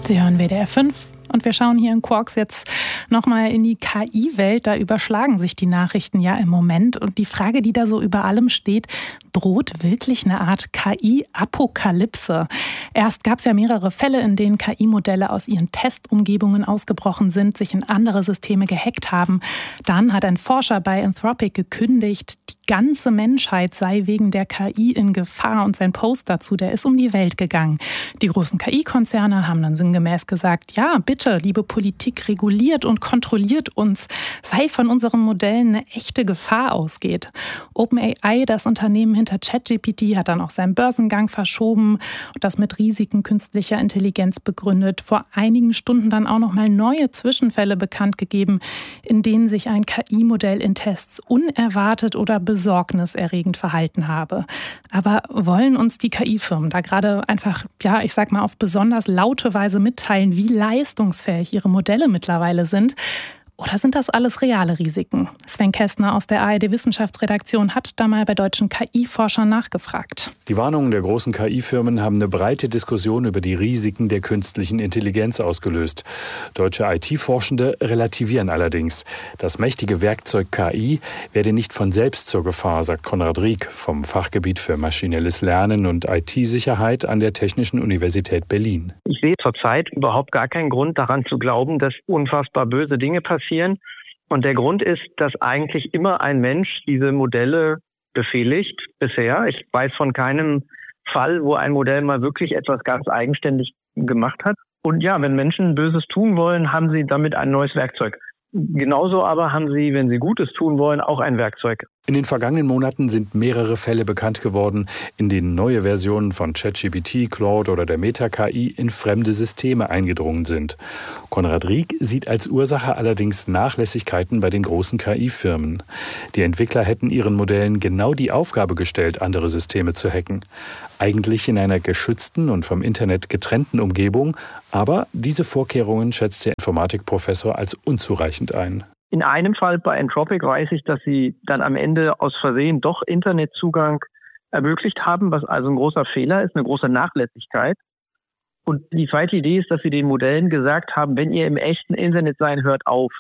Sie hören WDR 5 und wir schauen hier in Quarks jetzt nochmal in die KI-Welt. Da überschlagen sich die Nachrichten ja im Moment. Und die Frage, die da so über allem steht, droht wirklich eine Art KI-Apokalypse? Erst gab es ja mehrere Fälle, in denen KI-Modelle aus ihren Testumgebungen ausgebrochen sind, sich in andere Systeme gehackt haben. Dann hat ein Forscher bei Anthropic gekündigt, die ganze Menschheit sei wegen der KI in Gefahr. Und sein Post dazu, der ist um die Welt gegangen. Die großen KI-Konzerne haben dann sinngemäß gesagt, ja, bitte, liebe Politik, reguliert und kontrolliert uns, weil von unseren Modellen eine echte Gefahr ausgeht. OpenAI, das Unternehmen hinter ChatGPT, hat dann auch seinen Börsengang verschoben und das mit Risiken künstlicher Intelligenz begründet. Vor einigen Stunden dann auch noch mal neue Zwischenfälle bekannt gegeben, in denen sich ein KI-Modell in Tests unerwartet oder besorgniserregend verhalten habe. Aber wollen uns die KI-Firmen da gerade einfach, ja, ich sag mal, auf besonders laute Weise mitteilen, wie leistungsfähig ihre Modelle mittlerweile sind? Oder sind das alles reale Risiken? Sven Kästner aus der ARD-Wissenschaftsredaktion hat da mal bei deutschen KI-Forschern nachgefragt. Die Warnungen der großen KI-Firmen haben eine breite Diskussion über die Risiken der künstlichen Intelligenz ausgelöst. Deutsche IT-Forschende relativieren allerdings. Das mächtige Werkzeug KI werde nicht von selbst zur Gefahr, sagt Konrad Rieck vom Fachgebiet für maschinelles Lernen und IT-Sicherheit an der Technischen Universität Berlin. Ich sehe zurzeit überhaupt gar keinen Grund daran zu glauben, dass unfassbar böse Dinge passieren. Und der Grund ist, dass eigentlich immer ein Mensch diese Modelle befehligt bisher. Ich weiß von keinem Fall, wo ein Modell mal wirklich etwas ganz eigenständig gemacht hat. Und ja, wenn Menschen Böses tun wollen, haben sie damit ein neues Werkzeug. Genauso aber haben sie, wenn sie Gutes tun wollen, auch ein Werkzeug. In den vergangenen Monaten sind mehrere Fälle bekannt geworden, in denen neue Versionen von ChatGPT, Claude oder der Meta-KI in fremde Systeme eingedrungen sind. Konrad Rieck sieht als Ursache allerdings Nachlässigkeiten bei den großen KI-Firmen. Die Entwickler hätten ihren Modellen genau die Aufgabe gestellt, andere Systeme zu hacken. Eigentlich in einer geschützten und vom Internet getrennten Umgebung, aber diese Vorkehrungen schätzt der Informatikprofessor als unzureichend ein. In einem Fall bei Anthropic weiß ich, dass sie dann am Ende aus Versehen doch Internetzugang ermöglicht haben, was also ein großer Fehler ist, eine große Nachlässigkeit. Und die zweite Idee ist, dass sie den Modellen gesagt haben, wenn ihr im echten Internet seid, hört auf.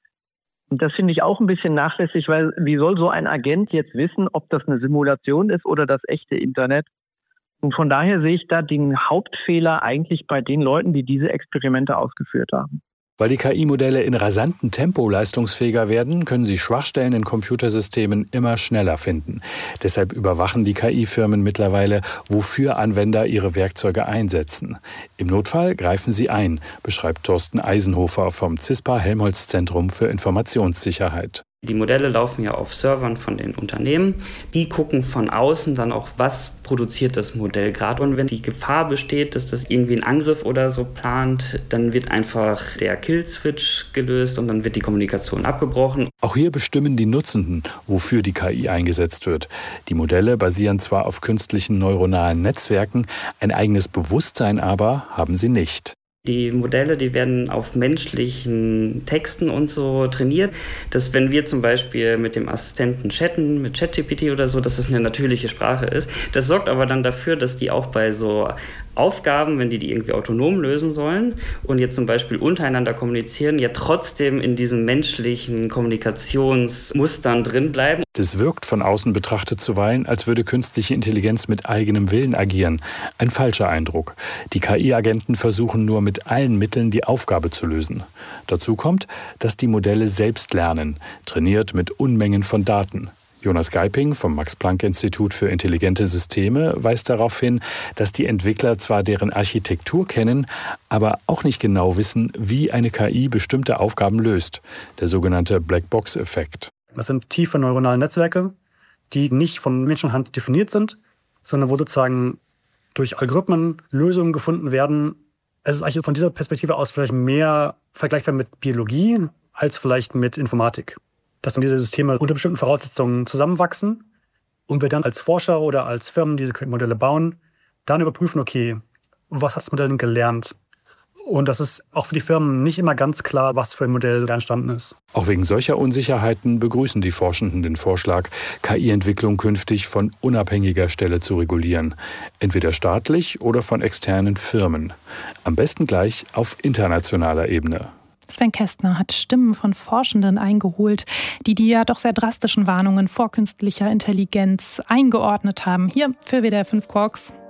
Und das finde ich auch ein bisschen nachlässig, weil wie soll so ein Agent jetzt wissen, ob das eine Simulation ist oder das echte Internet? Und von daher sehe ich da den Hauptfehler eigentlich bei den Leuten, die diese Experimente ausgeführt haben. Weil die KI-Modelle in rasantem Tempo leistungsfähiger werden, können sie Schwachstellen in Computersystemen immer schneller finden. Deshalb überwachen die KI-Firmen mittlerweile, wofür Anwender ihre Werkzeuge einsetzen. Im Notfall greifen sie ein, beschreibt Thorsten Eisenhofer vom CISPA-Helmholtz-Zentrum für Informationssicherheit. Die Modelle laufen ja auf Servern von den Unternehmen. Die gucken von außen dann auch, was produziert das Modell gerade. Und wenn die Gefahr besteht, dass das irgendwie einen Angriff oder so plant, dann wird einfach der Kill-Switch gelöst und dann wird die Kommunikation abgebrochen. Auch hier bestimmen die Nutzenden, wofür die KI eingesetzt wird. Die Modelle basieren zwar auf künstlichen neuronalen Netzwerken, ein eigenes Bewusstsein aber haben sie nicht. Die Modelle, die werden auf menschlichen Texten und so trainiert, dass wenn wir zum Beispiel mit dem Assistenten chatten, mit ChatGPT oder so, dass das eine natürliche Sprache ist. Das sorgt aber dann dafür, dass die auch bei so Aufgaben, wenn die irgendwie autonom lösen sollen und jetzt zum Beispiel untereinander kommunizieren, ja trotzdem in diesen menschlichen Kommunikationsmustern drin bleiben. Das wirkt von außen betrachtet zuweilen, als würde künstliche Intelligenz mit eigenem Willen agieren. Ein falscher Eindruck. Die KI-Agenten versuchen nur mit allen Mitteln die Aufgabe zu lösen. Dazu kommt, dass die Modelle selbst lernen, trainiert mit Unmengen von Daten. Jonas Geiping vom Max-Planck-Institut für intelligente Systeme weist darauf hin, dass die Entwickler zwar deren Architektur kennen, aber auch nicht genau wissen, wie eine KI bestimmte Aufgaben löst. Der sogenannte Blackbox-Effekt. Das sind tiefe neuronale Netzwerke, die nicht von Menschenhand definiert sind, sondern wo sozusagen durch Algorithmen Lösungen gefunden werden. Es ist eigentlich von dieser Perspektive aus vielleicht mehr vergleichbar mit Biologie als vielleicht mit Informatik. Dass dann diese Systeme unter bestimmten Voraussetzungen zusammenwachsen und wir dann als Forscher oder als Firmen diese Modelle bauen, dann überprüfen, okay, was hat das Modell denn gelernt? Und das ist auch für die Firmen nicht immer ganz klar, was für ein Modell da entstanden ist. Auch wegen solcher Unsicherheiten begrüßen die Forschenden den Vorschlag, KI-Entwicklung künftig von unabhängiger Stelle zu regulieren. Entweder staatlich oder von externen Firmen. Am besten gleich auf internationaler Ebene. Sven Kästner hat Stimmen von Forschenden eingeholt, die ja doch sehr drastischen Warnungen vor künstlicher Intelligenz eingeordnet haben. Hier für WDR 5 Quarks.